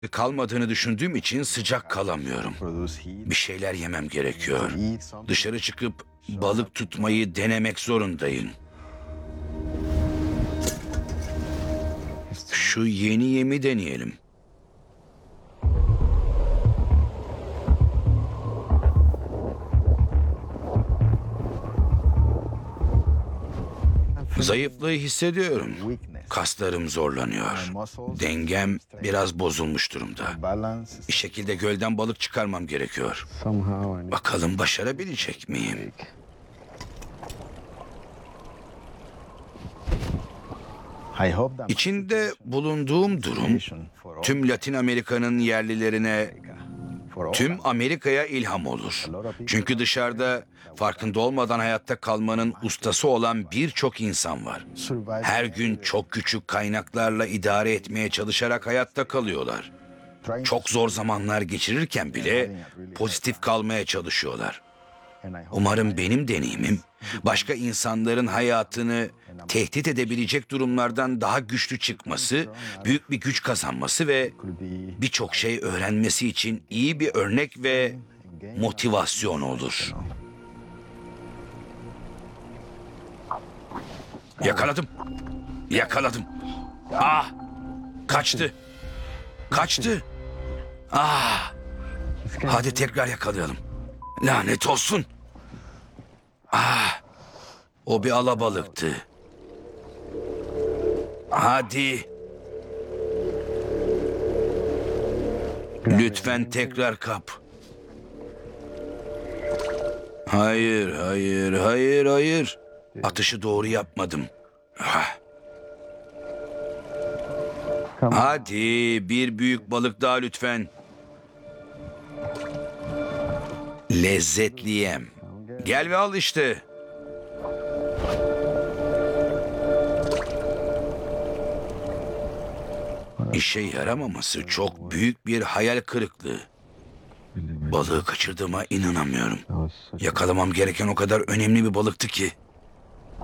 kalmadığını düşündüğüm için sıcak kalamıyorum. Bir şeyler yemem gerekiyor. Dışarı çıkıp balık tutmayı denemek zorundayım. Şu yeni yemi deneyelim. Zayıflığı hissediyorum. Kaslarım zorlanıyor. Dengem biraz bozulmuş durumda. Bir şekilde gölden balık çıkarmam gerekiyor. Bakalım başarabilecek miyim? İçinde bulunduğum durum tüm Latin Amerika'nın yerlilerine, tüm Amerika'ya ilham olur. Çünkü dışarıda farkında olmadan hayatta kalmanın ustası olan birçok insan var. Her gün çok küçük kaynaklarla idare etmeye çalışarak hayatta kalıyorlar. Çok zor zamanlar geçirirken bile pozitif kalmaya çalışıyorlar. Umarım benim deneyimim başka insanların hayatını tehdit edebilecek durumlardan daha güçlü çıkması, büyük bir güç kazanması ve birçok şey öğrenmesi için iyi bir örnek ve motivasyon olur. Yakaladım. Yakaladım. Ah! Kaçtı. Kaçtı. Ah! Hadi tekrar yakalayalım. Lanet olsun. Ah! O bir alabalıktı. Hadi. Lütfen tekrar kap. Hayır, hayır, hayır, hayır. Atışı doğru yapmadım. Ah. Hadi bir büyük balık daha lütfen. Lezzetli yem. Gel ve al işte. İşe yaramaması çok büyük bir hayal kırıklığı. Balığı kaçırdığıma inanamıyorum. Yakalamam gereken o kadar önemli bir balıktı ki.